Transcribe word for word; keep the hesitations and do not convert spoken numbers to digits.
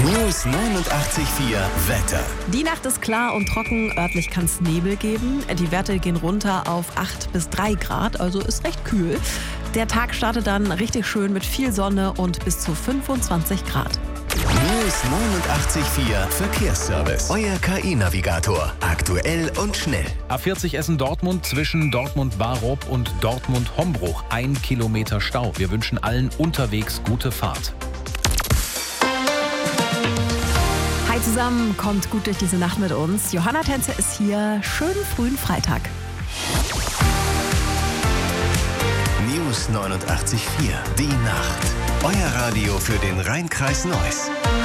News neunundachtzig Komma vier Wetter. Die Nacht ist klar und trocken, örtlich kann es Nebel geben. Die Werte gehen runter auf acht bis drei Grad, also ist recht kühl. Der Tag startet dann richtig schön mit viel Sonne und bis zu fünfundzwanzig Grad. News neunundachtzig Komma vier Verkehrsservice. Euer K I-Navigator. Aktuell und schnell. A vierzig Essen-Dortmund zwischen Dortmund-Barup und Dortmund-Hombruch. Ein Kilometer Stau. Wir wünschen allen unterwegs gute Fahrt. Hi zusammen, kommt gut durch diese Nacht mit uns. Johanna Tänze ist hier. Schönen frühen Freitag. News neunundachtzig Komma vier. Die Nacht. Euer Radio für den Rhein-Kreis Neuss.